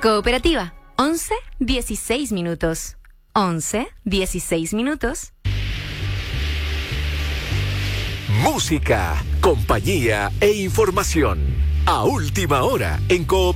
Cooperativa, 11:16 minutos. 11:16 minutos. Música, compañía e información. A última hora en Cooperativa.